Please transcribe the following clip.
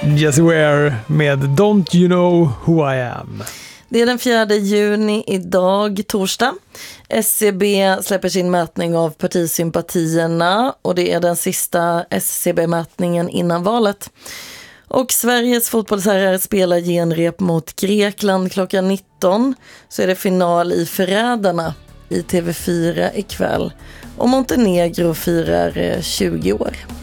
Yes We Are med Don't You Know Who I Am. Det är den 4 juni idag, torsdag. SCB släpper sin mätning av partisympatierna och det är den sista SCB-mätningen innan valet. Och Sveriges fotbollsherrar spelar genrep mot Grekland klockan 19. Så är det final i Förrädarna i TV4 ikväll. Och Montenegro firar 20 år.